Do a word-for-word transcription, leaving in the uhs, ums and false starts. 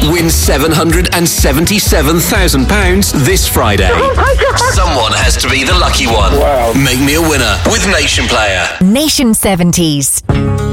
Win seven hundred seventy-seven thousand pounds this Friday. Oh my God. Someone has to be the lucky one. Wow. Make me a winner with Nation Player. Nation seventies.